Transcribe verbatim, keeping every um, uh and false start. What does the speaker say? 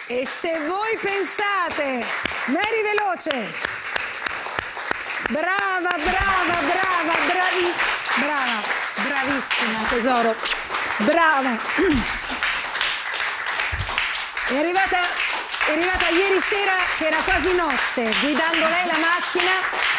E se voi pensate, Mary veloce, brava, brava, brava, bravi, brava, bravissima tesoro, brava. È arrivata, è arrivata ieri sera che era quasi notte, guidando lei la macchina.